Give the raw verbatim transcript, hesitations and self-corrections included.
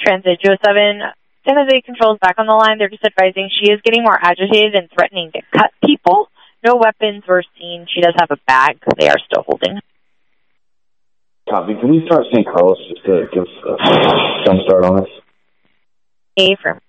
Transit, Joe seven, San Jose Control's back on the line. They're just advising she is getting more agitated and threatening to cut people. No weapons were seen. She does have a bag. They are still holding. Copy. Can we start Saint Carlos just to give a jump start on this? A firm.